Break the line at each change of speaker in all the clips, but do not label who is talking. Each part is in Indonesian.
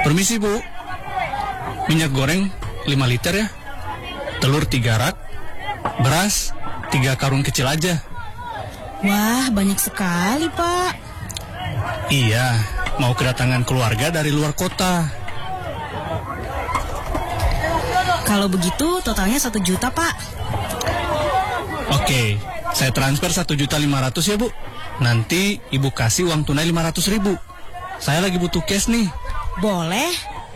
Permisi Bu, minyak goreng 5 liter ya, telur 3 rak, beras 3 karung kecil aja.
Wah, banyak sekali, Pak.
Iya, mau kedatangan keluarga dari luar kota.
Kalau begitu totalnya 1 juta, Pak.
Oke, saya transfer 1.500.000 ya Bu. Nanti Ibu kasih uang tunai 500.000. Saya lagi butuh cash nih.
Boleh.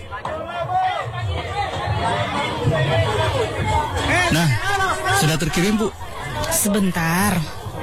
Nah, sudah terkirim Bu.
Sebentar.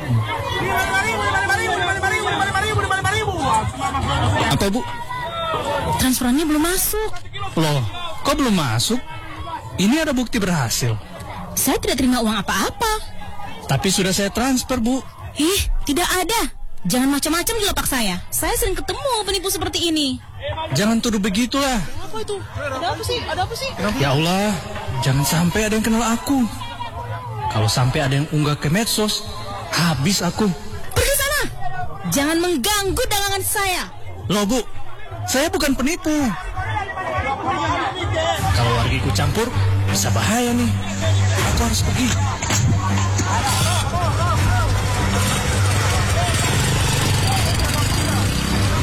Apa Bu?
Transferannya belum masuk.
Loh, kok belum masuk? Ini ada bukti berhasil.
Saya tidak terima uang apa-apa.
Tapi sudah saya transfer Bu.
Tidak ada. Jangan macam-macam di lapak saya. Saya sering ketemu penipu seperti ini.
Jangan tuduh begitulah.
Apa itu? Ada apa sih?
Ya Allah, jangan sampai ada yang kenal aku. Kalau sampai ada yang unggah ke medsos, habis aku.
Pergi sana. Jangan mengganggu dagangan saya.
Loh Bu, saya bukan penipu. Kalau warga ikut campur, bisa bahaya nih. Aku harus pergi.